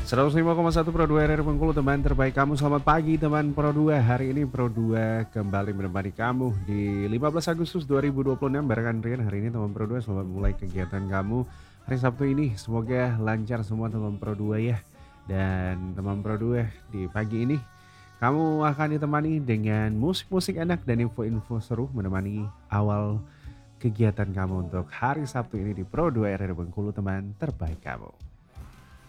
105,1 Pro 2 RR Bengkulu, teman terbaik kamu. Selamat pagi teman Pro 2. Hari ini Pro 2 kembali menemani kamu di 15 Agustus 2026 barengan Rian. Hari ini teman Pro 2 selamat mulai kegiatan kamu hari Sabtu ini. Semoga lancar semua teman Pro 2 ya. Dan teman Pro 2 di pagi ini kamu akan ditemani dengan musik-musik enak dan info-info seru menemani awal kegiatan kamu untuk hari Sabtu ini di Pro 2 RR Bengkulu, teman terbaik kamu.